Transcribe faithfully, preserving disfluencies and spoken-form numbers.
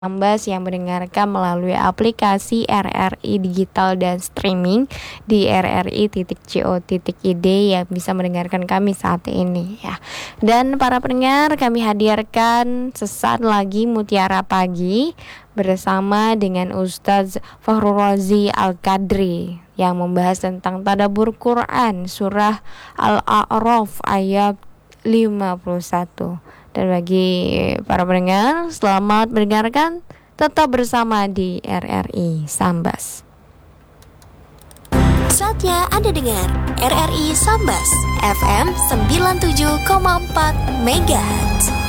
Ambas yang mendengarkan melalui aplikasi R R I Digital dan streaming di r r i titik co titik i d yang bisa mendengarkan kami saat ini ya. Dan para pendengar, kami hadirkan sesaat lagi Mutiara Pagi bersama dengan Ustadz Fakhrul Razi Al-Qadri yang membahas tentang tadabbur Quran surah Al-A'raf ayat lima puluh satu. Dan bagi para pendengar, selamat mendengarkan, tetap bersama di R R I Sambas. Saatnya Anda dengar R R I Sambas F M sembilan puluh tujuh koma empat Megahertz.